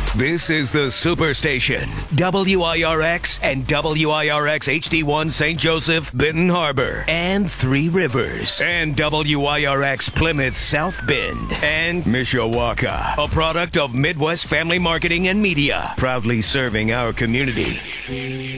This is the Superstation, WIRX and WIRX HD1 St. Joseph, Benton Harbor, and Three Rivers, and WIRX Plymouth South Bend, and Mishawaka, a product of Midwest Family Marketing and Media, proudly serving our community.